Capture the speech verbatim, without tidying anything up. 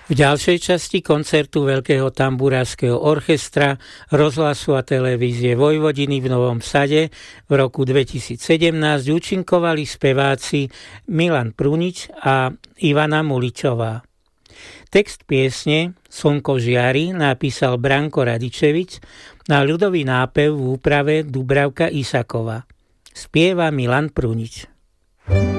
V ďalšej časti koncertu Veľkého tambúrárskeho orchestra rozhlasu a televízie Vojvodiny v Novom Sade v roku dvetisícsedemnásť účinkovali speváci Milan Prunič a Ivana Muličová. Text piesne Slnko žiari napísal Branko Radičevič, na ľudový nápev v úprave Dubravka Isaková. Spieva Milan Prunič.